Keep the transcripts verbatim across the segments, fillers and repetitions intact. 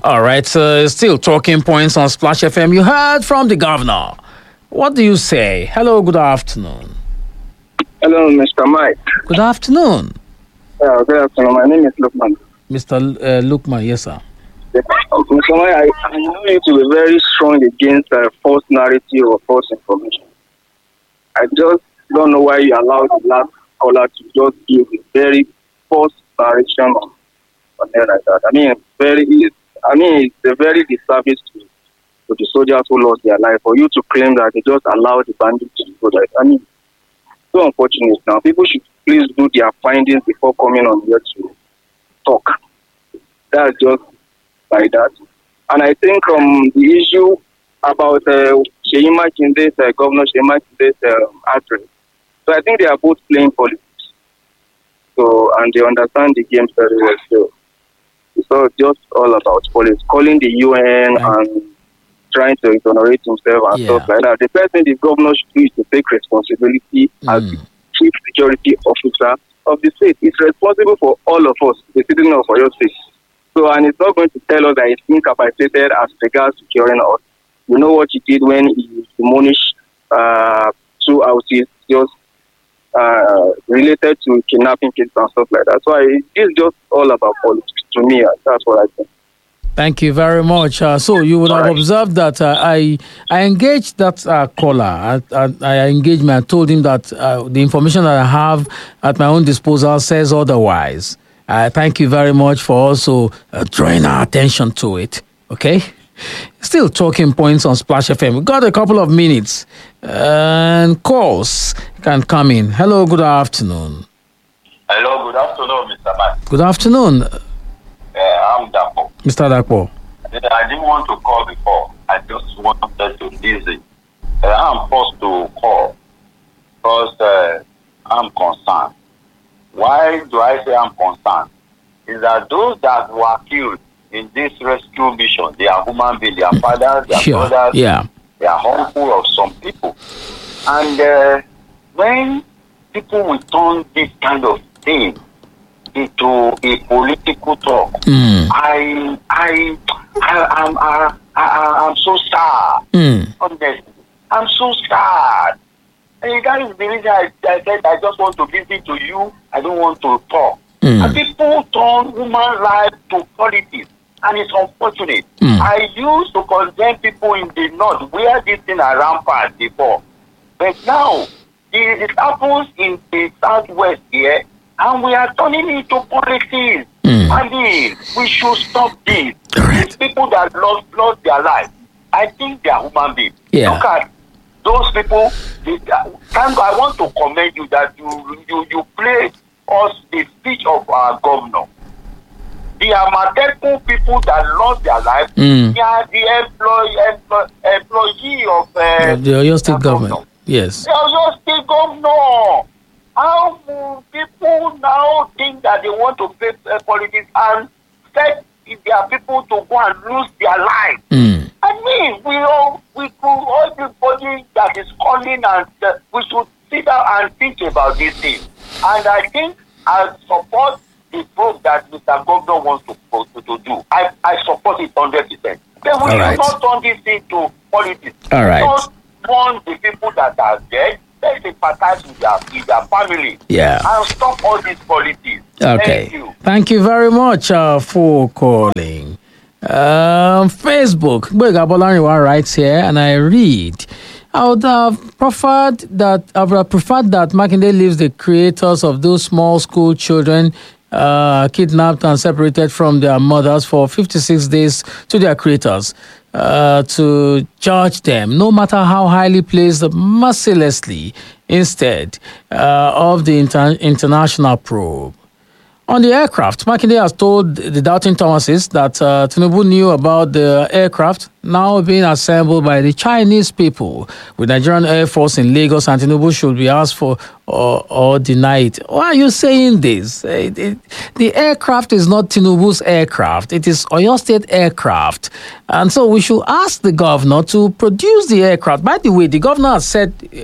All right, uh, still talking points on Splash F M. You heard from the governor. What do you say? Hello, good afternoon. Hello, Mister Mike. Good afternoon. Uh, good afternoon. My name is Lukman. Mister L- uh, Lukman, yes, sir. Yeah. Mister Mike, I, I know you to be very strong against uh, false narrative or false information. I just don't know why you allowed the last caller to just give a very false narration on, on there like that. I mean, very, I mean, it's a very disservice to, to the soldiers who lost their life for you to claim that they just allowed the bandits to go there. I mean, so unfortunate now. People should please do their findings before coming on here to talk. That's just like that. And I think um, the issue about uh, Seyi Makinde's, uh, Governor Seyi Makinde's uh, address. So I think they are both playing politics. So, and they understand the game very well. So it's all just all about politics. Calling the U N right. and trying to exonerate himself and yeah. stuff like that. The first thing the governor should do is to take responsibility mm. as the chief security officer of the state. It's responsible for all of us, the citizens of Oyo State. So, and it's not going to tell us that it's incapacitated as regards securing us. You know what he did when he demolished uh, two houses just uh, related to kidnapping kids and stuff like that. So I, it's just all about politics to me. That's what I think. Thank you very much. Uh, so you would have right. observed that uh, I I engaged that uh, caller. I, I, I engaged him and told him that uh, the information that I have at my own disposal says otherwise. Uh, thank you very much for also uh, drawing our attention to it. Okay? Still talking points on Splash F M. We've got a couple of minutes. And calls can come in. Hello, good afternoon. Hello, good afternoon, Mister Matt. Good afternoon. Uh, I'm Dapo. Mister Dapo. I didn't want to call before. I just wanted to listen. Uh, I'm forced to call because uh, I'm concerned. Why do I say I'm concerned? Is that those that were killed in this rescue mission, they are human beings, they are fathers, they are sure. brothers, yeah. they are uncle of some people. And uh, when people will turn this kind of thing into a political talk, mm. I, I, I, I'm, I, I, I'm so sad. Mm. Honestly, I'm so sad. And that is the reason I, I said I just want to listen to you. I don't want to talk. Mm. And people turn human life to politics, and it's unfortunate. Mm. I used to condemn people in the north where this thing are rampant before, but now it happens in the southwest here, and we are turning into politics. Mm. I mean, we should stop this. Right. These people that lost lost their life, I think they are human beings. Yeah. Look at those people. They, thank God, I want to commend you that you you you played us the speech of our governor. The Amateku people that lost their life, mm. they are the employee employ, employee of uh, the Oyo State government. government. Yes. The Oyo State governor. How will people now think that they want to face uh, politics and set their people to go and lose their life? Mm. I mean, we all, we could, everybody that is calling and uh, we should sit down and think about these things. And I think I support the vote that Mister Governor wants to, to, to do. I, I support it one hundred percent. Then we should right. not turn this into politics. All right. Don't warn the people that are dead. Let's sympathize with their, with their family. Yeah. And stop all these politics. Okay. Thank you. Thank you very much uh, for calling. Um, Facebook, Boygabolaniwa writes here, and I read, I would have preferred that I would have preferred that Makinde leaves the creators of those small school children uh, kidnapped and separated from their mothers for fifty-six days to their creators uh, to judge them, no matter how highly placed, mercilessly, instead uh, of the inter- international probe. On the aircraft, Makinde has told the doubting Thomases that uh, Tinubu knew about the aircraft now being assembled by the Chinese people with Nigerian Air Force in Lagos, and Tinubu should be asked for or, or deny it. Why are you saying this? It, it, the aircraft is not Tinubu's aircraft. It is Oyo State aircraft. And so we should ask the governor to produce the aircraft. By the way, the governor has said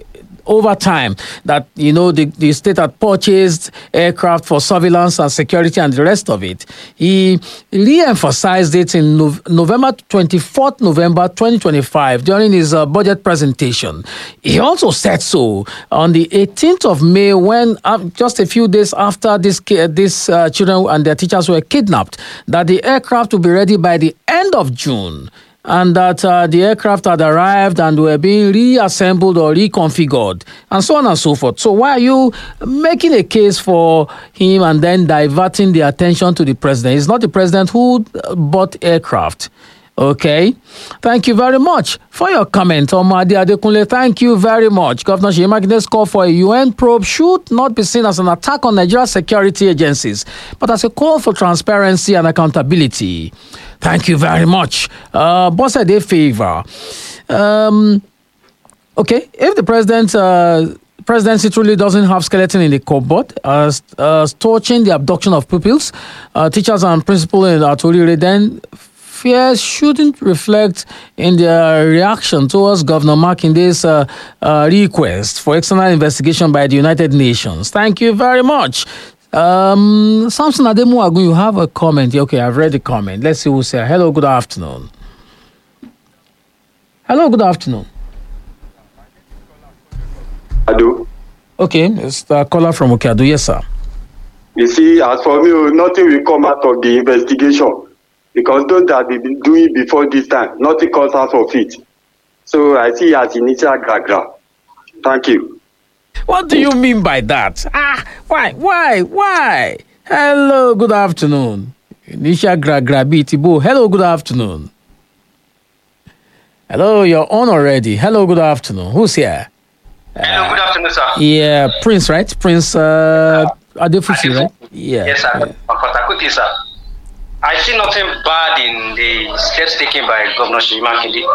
over time that, you know, the, the state had purchased aircraft for surveillance and security and the rest of it. He re-emphasized it in no- November twenty-fourth, November twenty twenty-five during his uh, budget presentation. He also said so on the eighteenth of May when uh, just a few days after this, these uh, children and their teachers were kidnapped, that the aircraft will be ready by the end of June, and that uh, the aircraft had arrived and were being reassembled or reconfigured, and so on and so forth. So why are you making a case for him and then diverting the attention to the president? It's not the president who bought aircraft. Okay. Thank you very much for your comment, Omadi Adekunle. Thank you very much. Governor Seyi Makinde's call for a U N probe should not be seen as an attack on Nigeria's security agencies, but as a call for transparency and accountability. Thank you very much. Uh, Boss a favor. Um, okay, if the president... Uh, presidency truly doesn't have skeleton in the cupboard, uh, uh, torching the abduction of pupils, uh, teachers and principals in Atorire, then fears shouldn't reflect in their reaction towards Governor Makinde's uh, uh, request for external investigation by the United Nations. Thank you very much. Um, Samson Ademuagun, you have a comment. Okay, I've read the comment. Let's see who's here. Hello, good afternoon. Hello, good afternoon. Ado. Okay, it's the caller from Okeado. Yes, sir. You see, as for me, nothing will come out of the investigation because those that have been doing it before this time, nothing comes out of it. So I see it as initial gra-gra. Thank you. What do you mean by that? Ah, why, why, why? Hello, good afternoon. Initial gra-gra Tibo. Hello, good afternoon. Hello, you're on already. Hello, good afternoon. Who's here? Hello, good afternoon, sir. Yeah, Prince, right? Prince uh, Adefusi, right? Yeah. Yes, sir. Yeah. sir. I see nothing bad in the steps taken by Governor Seyi Makinde.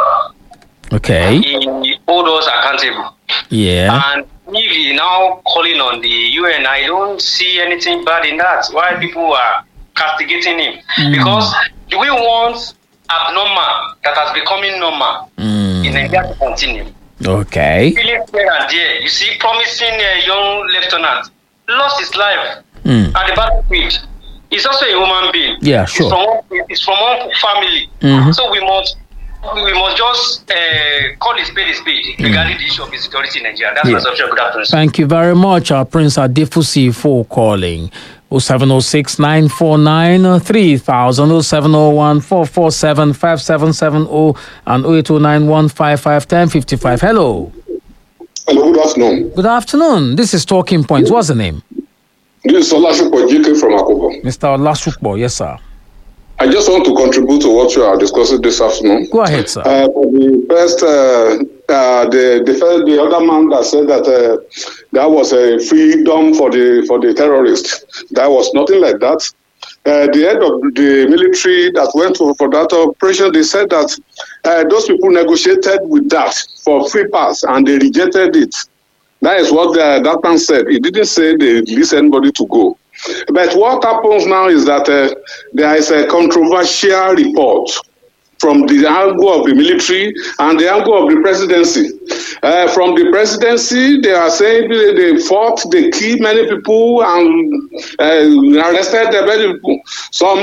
Okay. He hold us accountable. Yeah. And if he now calling on the U N, I don't see anything bad in that. Why people are castigating him? Mm. Because do we want abnormal that has becoming normal mm. in Nigeria to continue? Okay. Feeling here and there. You see, promising a young lieutenant lost his life mm. at the battlefield. He's also a human being. Yeah, sure. He's from one, he's from one family. Mm-hmm. So we must we must just uh, call a spade a spade mm. regarding the issue of insecurity in Nigeria. That's yeah. my subject. Good afternoon. Thank you very much, uh, Prince Adefusi, for calling. oh seven oh six, nine four nine, three thousand, oh seven oh one, four four seven, five seven seven oh, and oh eight oh nine, one five five, one oh five five. Hello. Hello, good afternoon. Good afternoon. This is Talking Points. What's the name? This is Olashukbo J K from Akobo. Mister Olashukbo, yes, sir. I just want to contribute to what you are discussing this afternoon. Go ahead, sir. Uh, for the first, uh, uh, the the first, the other man that said that uh, that was a freedom for the for the terrorists. That was nothing like that. Uh, the head of the military that went for, for that operation, they said that uh, those people negotiated with that for free pass and they rejected it. That is what the, that man said. He didn't say they release anybody to go. But what happens now is that uh, there is a controversial report from the angle of the military and the angle of the presidency. Uh, from the presidency, they are saying they, they fought, they killed many people and uh, arrested many people. Some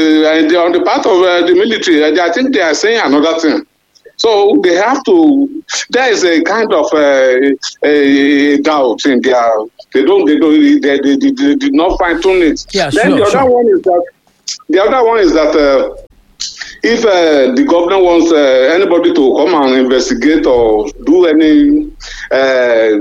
uh, on the part of uh, the military, I think they are saying another thing. So they have to. There is a kind of uh, a doubt in their. They don't. They don't. They, they, they, they did not fine tune it. Yeah, then sure, the other sure. one is that. The other one is that uh, if uh, the governor wants uh, anybody to come and investigate or do any uh,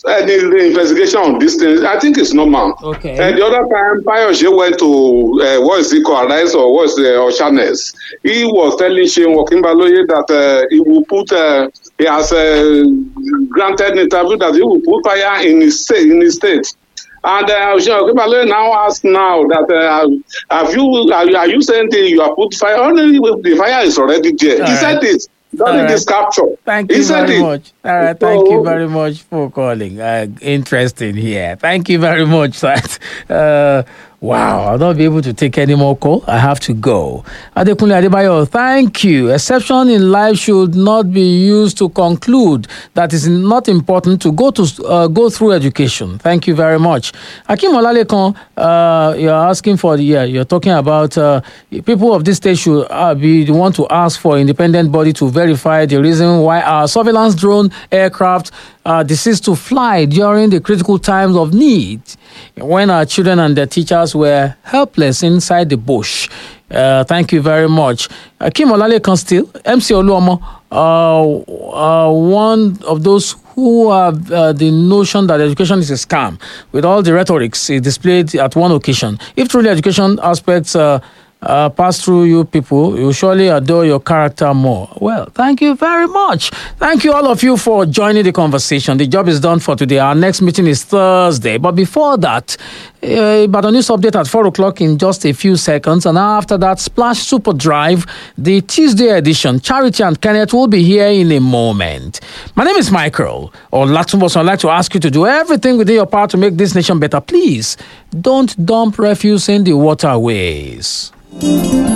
any investigation on these things, I think it's normal. Okay. And the other time, Payoshe went to uh, what is it called, Arise or what is the Oshanes? He was telling Shein Wakimbaloye that uh, he will put. Uh, he has uh, granted an interview that he will put fire in his state. In his state. And uh, Wakimbaloye now asks now that uh, have you are, are you saying that you have put fire? Only the fire is already there. All he right. said it. During right. this capture. Thank he you said very it. much. All right, thank So- you very much for calling. Uh, interesting here. Thank you very much, sir. Uh, Wow, I'll not be able to take any more call. I have to go. Adekunle Adebayo, thank you. Exception in life should not be used to conclude that it's not important to go to uh, go through education. Thank you very much. Akim Olalekan, uh, you're asking for the yeah, you're talking about uh, people of this state should uh, be the one to ask for independent body to verify the reason why our surveillance drone aircraft uh, ceased to fly during the critical times of need, when our children and their teachers were helpless inside the bush. Uh, thank you very much. Akim Olalekan still, M C Oluomo, uh, uh, one of those who have uh, the notion that education is a scam, with all the rhetorics displayed at one occasion. If truly education aspects uh, uh, pass through you people, you surely adore your character more. Well, thank you very much. Thank you all of you for joining the conversation. The job is done for today. Our next meeting is Thursday. But before that, uh, but a news update at four o'clock in just a few seconds. And after that, Splash Super Drive, the Tuesday edition. Charity and Kenneth will be here in a moment. My name is Michael Olatunbo. I'd like to ask you to do everything within your power to make this nation better. Please don't dump refuse in the waterways.